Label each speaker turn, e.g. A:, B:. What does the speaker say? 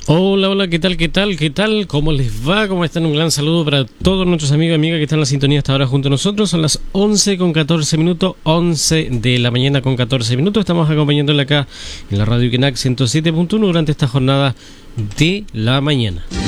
A: Hola, hola, ¿qué tal? ¿Qué tal? ¿Qué tal? ¿Cómo les va? ¿Cómo están? Un gran saludo para todos nuestros amigos y amigas que están en la sintonía hasta ahora junto a nosotros. Son las 11 con 14 minutos, 11 de la mañana con 14 minutos. Estamos acompañándole acá en la Radio Quenac 107.1 durante esta jornada de la mañana.